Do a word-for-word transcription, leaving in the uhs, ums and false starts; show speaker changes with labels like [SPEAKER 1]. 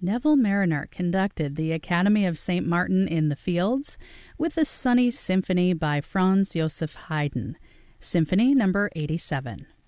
[SPEAKER 1] Neville Marriner conducted the Academy of Saint Martin in the Fields with the Sunny Symphony by Franz Joseph Haydn, Symphony number eighty-seven.